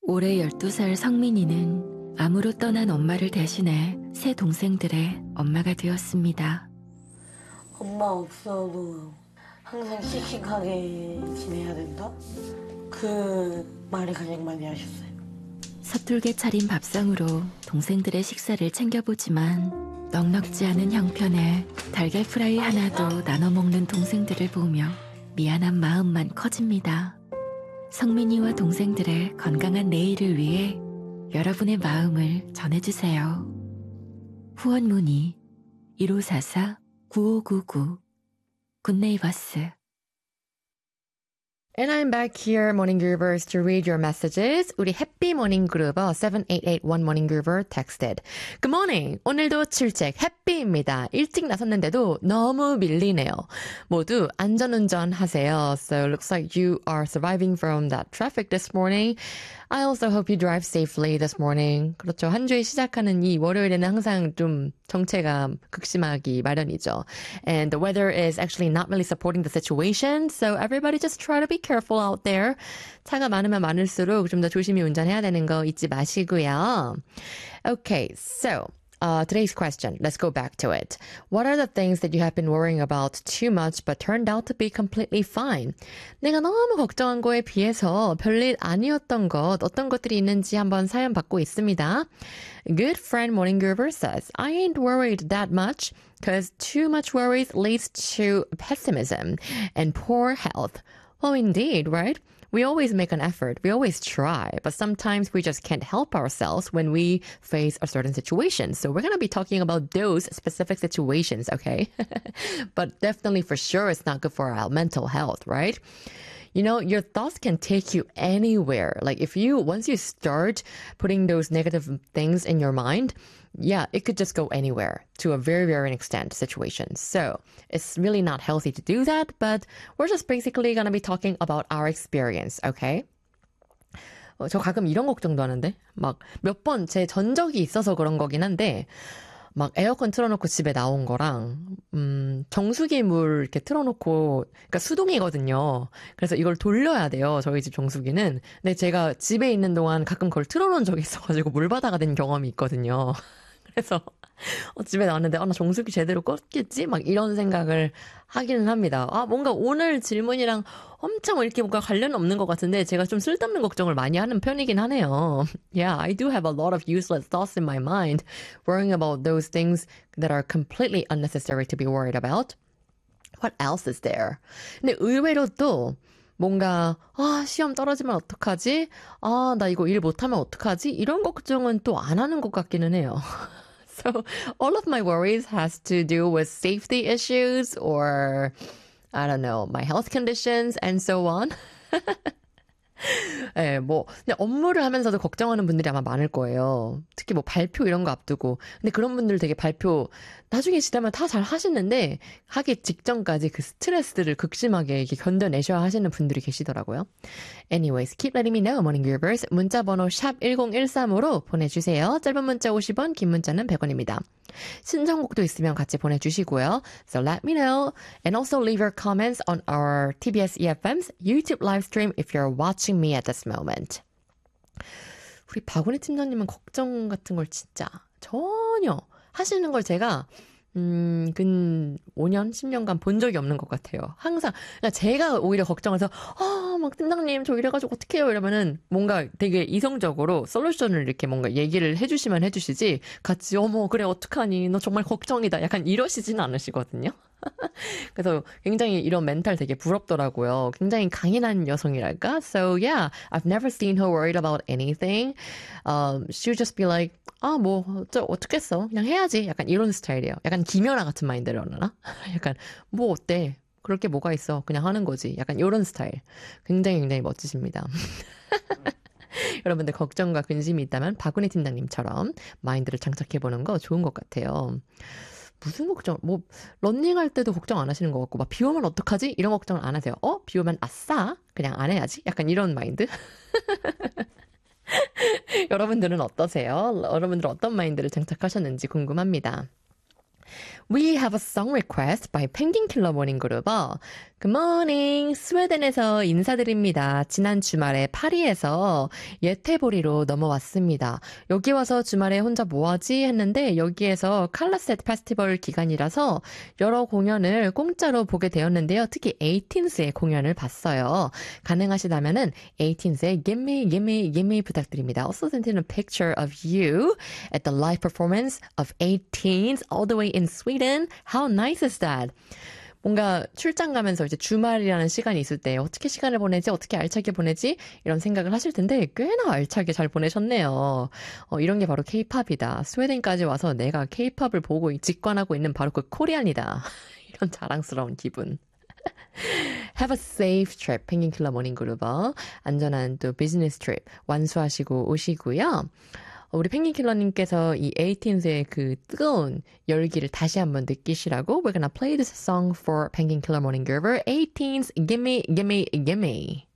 올해 12살 성민이는 암으로 떠난 엄마를 대신해 새 동생들의 엄마가 되었습니다. 엄마 없어도 항상 씩씩하게 지내야 된다? 그 말을 가장 많이 하셨어요. 서툴게 차린 밥상으로 동생들의 식사를 챙겨보지만 넉넉지 않은 형편에 달걀 프라이 하나도 나눠 먹는 동생들을 보며 미안한 마음만 커집니다. 성민이와 동생들의 건강한 내일을 위해 여러분의 마음을 전해주세요. 후원 문의 1544-9599 굿네이버스. And I'm back here, Morning Groovers, to read your messages. 우리 해피 모닝 그루버 7881 Morning Groover texted. Good morning. 오늘도 출첵 해피입니다. 일찍 나섰는데도 너무 밀리네요. 모두 안전운전 하세요. So looks like you are surviving from that traffic this morning. I also hope you drive safely this morning. 그렇죠. 한 주에 시작하는 이 월요일에는 항상 좀 정체가 극심하기 마련이죠. And the weather is actually not really supporting the situation. So everybody just try to be careful out there. 차가 많으면 많을수록 좀 더 조심히 운전해야 되는 거 잊지 마시고요. Okay, so today's question. Let's go back to it. What are the things that you have been worrying about too much but turned out to be completely fine? 내가 너무 걱정한 거에 비해서 별일 아니었던 것, 어떤 것들이 있는지 한번 사연 받고 있습니다. Good friend Morning Groover says, I ain't worried that much because too much worries leads to pessimism and poor health. Well, indeed, right? We always make an effort. We always try. But sometimes we just can't help ourselves when we face a certain situation. So we're going to be talking about those specific situations, okay? But definitely for sure it's not good for our mental health, right? You know, your thoughts can take you anywhere. Like once you start putting those negative things in your mind, yeah, it could just go anywhere to a very, very extent situation. So it's really not healthy to do that, but we're just basically going to be talking about our experience, okay? 저 가끔 이런 걱정도 하는데, 막 몇 번 제 전적이 있어서 그런 거긴 한데, 막 에어컨 틀어놓고 집에 나온 거랑 정수기 물 이렇게 틀어놓고 그러니까 수동이거든요. 그래서 이걸 돌려야 돼요. 저희 집 정수기는. 근데 제가 집에 있는 동안 가끔 그걸 틀어놓은 적이 있어가지고 물바다가 된 경험이 있거든요. 그래서 집에 나왔는데 나 정수기 제대로 껐겠지? 막 이런 생각을 하기는 합니다. 뭔가 오늘 질문이랑 엄청 이렇게 뭔가 관련 없는 것 같은데 제가 좀 쓸데없는 걱정을 많이 하는 편이긴 하네요. Yeah, I do have a lot of useless thoughts in my mind, worrying about those things that are completely unnecessary to be worried about. What else is there? 근데 의외로 또 뭔가 시험 떨어지면 어떡하지? 나 이거 일 못하면 어떡하지? 이런 걱정은 또 안 하는 것 같기는 해요. So all of my worries has to do with safety issues or I don't know, my health conditions and so on. 네, 근데 업무를 하면서도 걱정하는 분들이 아마 많을 거예요. 특히 발표 이런 거 앞두고. 근데 그런 분들 되게 발표 나중에 지나면 다 잘 하시는데 하기 직전까지 그 스트레스를 극심하게 이렇게 견뎌내셔야 하시는 분들이 계시더라고요. Anyways, keep letting me know, Morning Groovers. 문자번호 샵 1013으로 보내주세요. 짧은 문자 50원, 긴 문자는 100원입니다. 신청곡도 있으면 같이 보내주시고요. So let me know. And also leave your comments on our TBS EFM's YouTube live stream if you're watching me at this moment. 우리 박은희 팀장님은 걱정 같은 걸 진짜 전혀 하시는 걸 제가 근 5년, 10년간 본 적이 없는 것 같아요. 항상, 그러니까 제가 오히려 걱정해서, 막 팀장님, 저 이래가지고 어떡해요? 이러면은 뭔가 되게 이성적으로 솔루션을 이렇게 뭔가 얘기를 해주시면 해주시지, 같이, 그래, 어떡하니? 너 정말 걱정이다. 약간 이러시진 않으시거든요. 그래서 굉장히 이런 멘탈 되게 부럽더라고요. 굉장히 강인한 여성이랄까? So yeah, I've never seen her worried about anything. She'll just be like, 어떡했어? 그냥 해야지. 약간 이런 스타일이에요. 약간 김연아 같은 마인드라나? 약간, 어때? 그럴 게 뭐가 있어? 그냥 하는 거지. 약간 이런 스타일. 굉장히 굉장히 멋지십니다. 여러분들 걱정과 근심이 있다면 박은희 팀장님처럼 마인드를 장착해보는 거 좋은 것 같아요. 무슨 걱정? 러닝할 때도 걱정 안 하시는 것 같고, 비 오면 어떡하지? 이런 걱정을 안 하세요. 비 오면 아싸? 그냥 안 해야지? 약간 이런 마인드? 여러분들은 어떠세요? 여러분들은 어떤 마인드를 장착하셨는지 궁금합니다. We have a song request by 펭귄 킬러 모닝 그루버. Good morning. 스웨덴에서 인사드립니다. 지난 주말에 파리에서 예태보리로 넘어왔습니다. 여기 와서 주말에 혼자 뭐하지 했는데 여기에서 칼라셋 페스티벌 기간이라서 여러 공연을 공짜로 보게 되었는데요. 특히 18th의 공연을 봤어요. 가능하시다면은 18th의 Give Me, Give Me, Give Me 부탁드립니다. Also sent in a picture of you at the live performance of 18th all the way in Sweden. How nice is that? 뭔가 출장 가면서 이제 주말이라는 시간이 있을 때 어떻게 시간을 보내지, 어떻게 알차게 보내지 이런 생각을 하실 텐데 꽤나 알차게 잘 보내셨네요. 이런 게 바로 K-팝이다. 스웨덴까지 와서 내가 K-팝을 보고 직관하고 있는 바로 그 코리안이다. 이런 자랑스러운 기분. Have a safe trip. 펭귄 킬러 모닝 그루버. 안전한 또 비즈니스 트립 완수하시고 오시고요. 우리 펭귄킬러님께서 이 18th의 그 뜨거운 열기를 다시 한번 느끼시라고 We're gonna play this song for 펭귄킬러 모닝 그루버 18th Gimme Gimme Gimme